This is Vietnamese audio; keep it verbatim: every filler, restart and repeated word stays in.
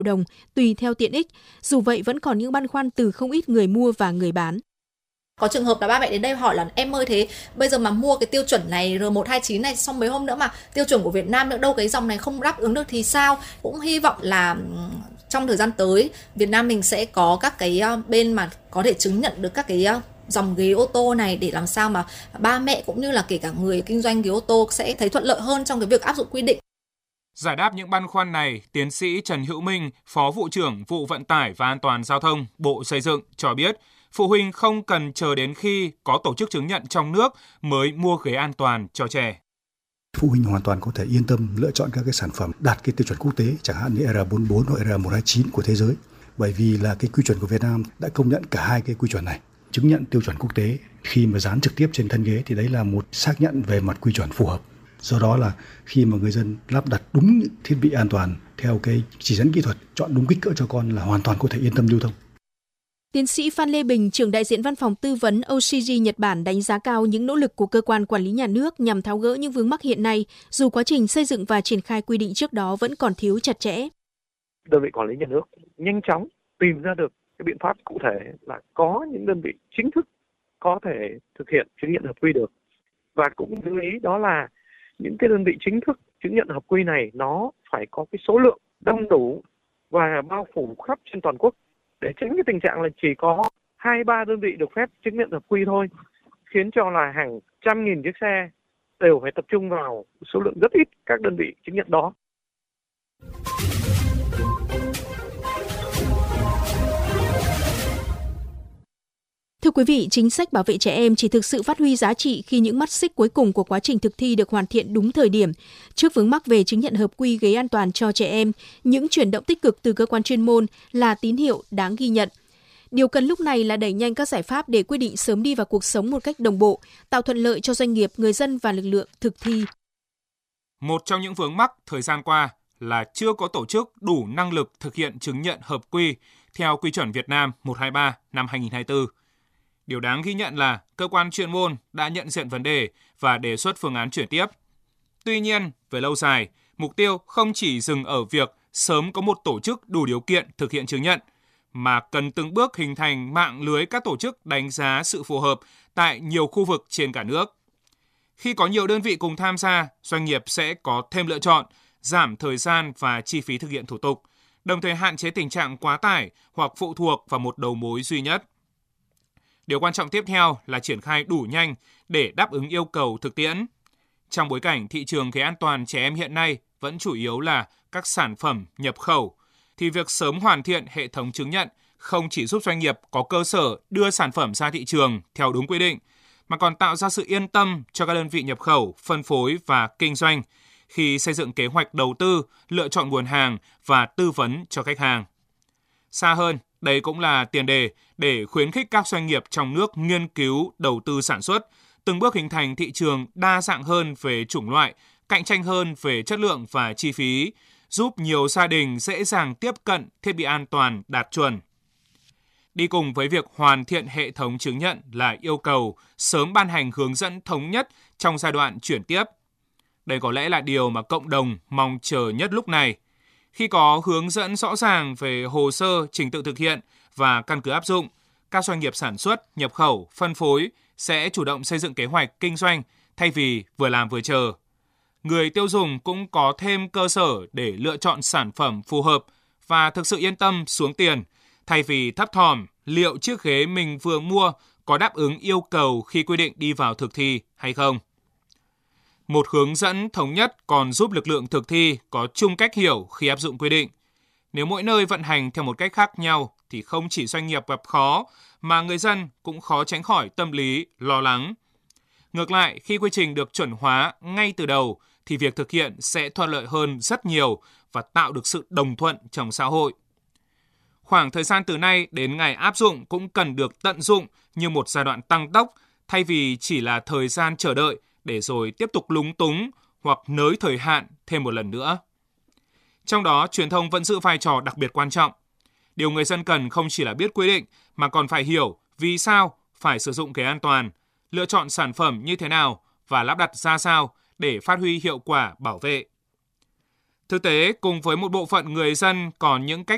đồng tùy theo tiện ích. Dù vậy vẫn còn những băn khoăn từ không ít người mua và người bán. Có trường hợp là ba mẹ đến đây hỏi là em ơi, thế bây giờ mà mua cái tiêu chuẩn này R một hai chín này, xong mấy hôm nữa mà tiêu chuẩn của Việt Nam nữa đâu cái dòng này không đáp ứng được thì sao? Cũng hy vọng là trong thời gian tới Việt Nam mình sẽ có các cái bên mà có thể chứng nhận được các cái dòng ghế ô tô này để làm sao mà ba mẹ cũng như là kể cả người kinh doanh ghế ô tô sẽ thấy thuận lợi hơn trong cái việc áp dụng quy định. Giải đáp những băn khoăn này, tiến sĩ Trần Hữu Minh, Phó Vụ trưởng Vụ Vận tải và An toàn Giao thông, Bộ Xây dựng cho biết, phụ huynh không cần chờ đến khi có tổ chức chứng nhận trong nước mới mua ghế an toàn cho trẻ. Phụ huynh hoàn toàn có thể yên tâm lựa chọn các cái sản phẩm đạt cái tiêu chuẩn quốc tế, chẳng hạn như R bốn mươi bốn hoặc R một hai chín của thế giới, bởi vì là cái quy chuẩn của Việt Nam đã công nhận cả hai cái quy chuẩn này. Chứng nhận tiêu chuẩn quốc tế khi mà dán trực tiếp trên thân ghế thì đấy là một xác nhận về mặt quy chuẩn phù hợp. Do đó là khi mà người dân lắp đặt đúng những thiết bị an toàn theo cái chỉ dẫn kỹ thuật, chọn đúng kích cỡ cho con là hoàn toàn có thể yên tâm lưu thông. Tiến sĩ Phan Lê Bình, trưởng đại diện văn phòng tư vấn O C G Nhật Bản đánh giá cao những nỗ lực của cơ quan quản lý nhà nước nhằm tháo gỡ những vướng mắc hiện nay, dù quá trình xây dựng và triển khai quy định trước đó vẫn còn thiếu chặt chẽ. Đơn vị quản lý nhà nước nhanh chóng tìm ra được cái biện pháp cụ thể là có những đơn vị chính thức có thể thực hiện chứng nhận hợp quy được. Và cũng lưu ý đó là những cái đơn vị chính thức chứng nhận hợp quy này nó phải có cái số lượng đông đủ và bao phủ khắp trên toàn quốc, để tránh cái tình trạng là chỉ có hai ba đơn vị được phép chứng nhận hợp quy thôi, khiến cho là hàng trăm nghìn chiếc xe đều phải tập trung vào số lượng rất ít các đơn vị chứng nhận đó. Thưa quý vị, chính sách bảo vệ trẻ em chỉ thực sự phát huy giá trị khi những mắt xích cuối cùng của quá trình thực thi được hoàn thiện đúng thời điểm. Trước vướng mắc về chứng nhận hợp quy ghế an toàn cho trẻ em, những chuyển động tích cực từ cơ quan chuyên môn là tín hiệu đáng ghi nhận. Điều cần lúc này là đẩy nhanh các giải pháp để quy định sớm đi vào cuộc sống một cách đồng bộ, tạo thuận lợi cho doanh nghiệp, người dân và lực lượng thực thi. Một trong những vướng mắc thời gian qua là chưa có tổ chức đủ năng lực thực hiện chứng nhận hợp quy theo quy chuẩn Việt Nam một hai ba năm hai nghìn không trăm hai mươi tư. Điều đáng ghi nhận là cơ quan chuyên môn đã nhận diện vấn đề và đề xuất phương án chuyển tiếp. Tuy nhiên, về lâu dài, mục tiêu không chỉ dừng ở việc sớm có một tổ chức đủ điều kiện thực hiện chứng nhận, mà cần từng bước hình thành mạng lưới các tổ chức đánh giá sự phù hợp tại nhiều khu vực trên cả nước. Khi có nhiều đơn vị cùng tham gia, doanh nghiệp sẽ có thêm lựa chọn, giảm thời gian và chi phí thực hiện thủ tục, đồng thời hạn chế tình trạng quá tải hoặc phụ thuộc vào một đầu mối duy nhất. Điều quan trọng tiếp theo là triển khai đủ nhanh để đáp ứng yêu cầu thực tiễn. Trong bối cảnh thị trường ghế an toàn trẻ em hiện nay vẫn chủ yếu là các sản phẩm nhập khẩu, thì việc sớm hoàn thiện hệ thống chứng nhận không chỉ giúp doanh nghiệp có cơ sở đưa sản phẩm ra thị trường theo đúng quy định, mà còn tạo ra sự yên tâm cho các đơn vị nhập khẩu, phân phối và kinh doanh khi xây dựng kế hoạch đầu tư, lựa chọn nguồn hàng và tư vấn cho khách hàng. Xa hơn, đây cũng là tiền đề để khuyến khích các doanh nghiệp trong nước nghiên cứu, đầu tư sản xuất, từng bước hình thành thị trường đa dạng hơn về chủng loại, cạnh tranh hơn về chất lượng và chi phí, giúp nhiều gia đình dễ dàng tiếp cận thiết bị an toàn đạt chuẩn. Đi cùng với việc hoàn thiện hệ thống chứng nhận là yêu cầu sớm ban hành hướng dẫn thống nhất trong giai đoạn chuyển tiếp. Đây có lẽ là điều mà cộng đồng mong chờ nhất lúc này. Khi có hướng dẫn rõ ràng về hồ sơ, trình tự thực hiện và căn cứ áp dụng, các doanh nghiệp sản xuất, nhập khẩu, phân phối sẽ chủ động xây dựng kế hoạch kinh doanh thay vì vừa làm vừa chờ. Người tiêu dùng cũng có thêm cơ sở để lựa chọn sản phẩm phù hợp và thực sự yên tâm xuống tiền, thay vì thấp thỏm liệu chiếc ghế mình vừa mua có đáp ứng yêu cầu khi quy định đi vào thực thi hay không. Một hướng dẫn thống nhất còn giúp lực lượng thực thi có chung cách hiểu khi áp dụng quy định. Nếu mỗi nơi vận hành theo một cách khác nhau thì không chỉ doanh nghiệp gặp khó mà người dân cũng khó tránh khỏi tâm lý lo lắng. Ngược lại, khi quy trình được chuẩn hóa ngay từ đầu thì việc thực hiện sẽ thuận lợi hơn rất nhiều và tạo được sự đồng thuận trong xã hội. Khoảng thời gian từ nay đến ngày áp dụng cũng cần được tận dụng như một giai đoạn tăng tốc thay vì chỉ là thời gian chờ đợi để rồi tiếp tục lúng túng hoặc nới thời hạn thêm một lần nữa. Trong đó, truyền thông vẫn giữ vai trò đặc biệt quan trọng. Điều người dân cần không chỉ là biết quy định mà còn phải hiểu vì sao phải sử dụng ghế an toàn, lựa chọn sản phẩm như thế nào và lắp đặt ra sao để phát huy hiệu quả bảo vệ. Thực tế, cùng với một bộ phận người dân còn những cách